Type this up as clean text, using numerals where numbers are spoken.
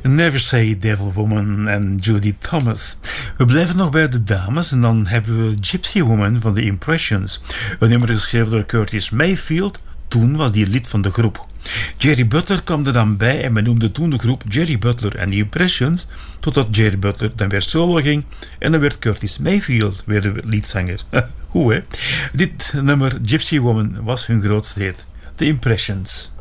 Never Say Devil Woman en Judy Thomas. We blijven nog bij de dames en dan hebben we Gypsy Woman van The Impressions. Een nummer geschreven door Curtis Mayfield. Toen was die lid van de groep. Jerry Butler kwam er dan bij en men noemde toen de groep Jerry Butler en The Impressions, totdat Jerry Butler dan weer solo ging en dan werd Curtis Mayfield weer de leadzanger. Goed hè? Dit nummer Gypsy Woman was hun grootste hit. The Impressions.